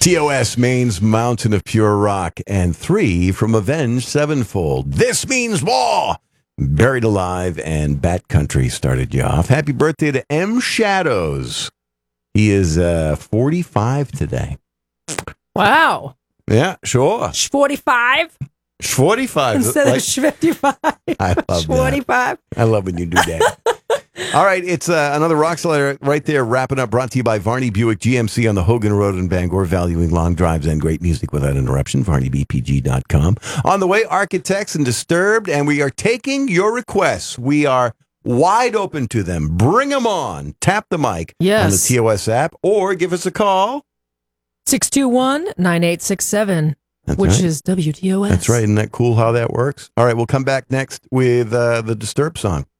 TOS, Maine's Mountain of Pure Rock, and 3 from Avenged Sevenfold. This Means War! Buried Alive and Bat Country started you off. Happy birthday to M. Shadows. He is 45 today. Wow. Yeah, sure. 45 45. instead of 55. I love 45. that. I love when you do that. All right, it's another rock solid right there, wrapping up, brought to you by Varney Buick GMC on the Hogan Road in Bangor, valuing long drives and great music without interruption, VarneyBPG.com. On the way, Architects and Disturbed, and we are taking your requests. We are wide open to them. Bring them on. Tap the mic on the TOS app, or give us a call. 621-9867, which right. is WTOS. That's right. Isn't that cool how that works? All right, we'll come back next with the Disturbed song.